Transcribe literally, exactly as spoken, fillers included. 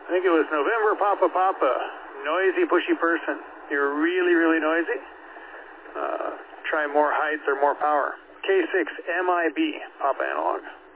I think it was November Papa Papa. Noisy, pushy person. You're really, really noisy. Uh, try more height or more power. K six M I B, Papa Analog.